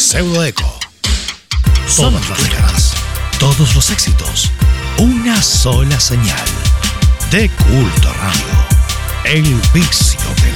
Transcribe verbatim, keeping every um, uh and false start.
Pseudoeco. Todas las décadas, todos los éxitos, una sola señal. De Culto Radio. El vicio de la